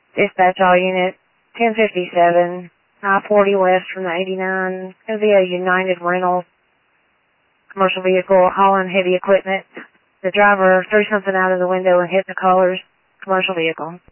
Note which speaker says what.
Speaker 1: Dispatch all unit 1057, I-40 west from the 89. Going to be a United Rental commercial vehicle hauling heavy equipment. The driver threw something out of the window and hit the caller's commercial vehicle.